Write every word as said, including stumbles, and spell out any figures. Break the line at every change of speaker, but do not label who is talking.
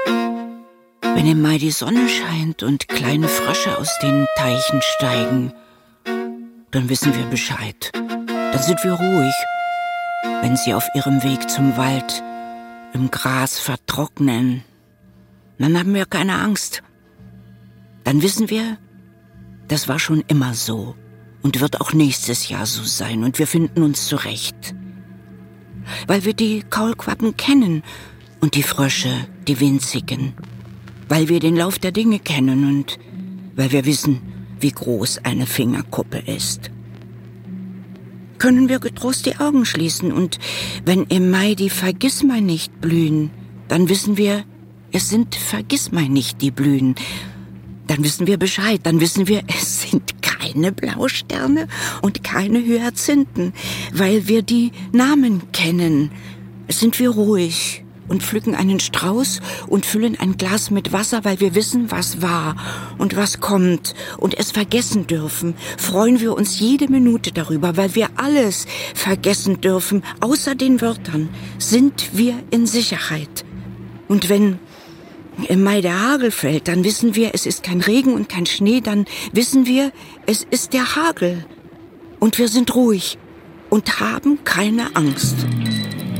Wenn im Mai die Sonne scheint und kleine Frösche aus den Teichen steigen, dann wissen wir Bescheid. Dann sind wir ruhig. Wenn sie auf ihrem Weg zum Wald im Gras vertrocknen, dann haben wir keine Angst. Dann wissen wir, das war schon immer so und wird auch nächstes Jahr so sein und wir finden uns zurecht. Weil wir die Kaulquappen kennen und die Frösche, die winzigen. Weil wir den Lauf der Dinge kennen und weil wir wissen, wie groß eine Fingerkuppe ist. Können wir getrost die Augen schließen und wenn im Mai die Vergissmeinnicht blühen, dann wissen wir, es sind Vergissmeinnicht, die blühen. Dann wissen wir Bescheid, dann wissen wir, es sind keine Blausterne und keine Hyazinthen, weil wir die Namen kennen. Sind wir ruhig und pflücken einen Strauß und füllen ein Glas mit Wasser, weil wir wissen, was war und was kommt und es vergessen dürfen, freuen wir uns jede Minute darüber, weil wir alles vergessen dürfen, außer den Wörtern, sind wir in Sicherheit. Und wenn im Mai der Hagel fällt, dann wissen wir, es ist kein Regen und kein Schnee, dann wissen wir, es ist der Hagel. Und wir sind ruhig und haben keine Angst.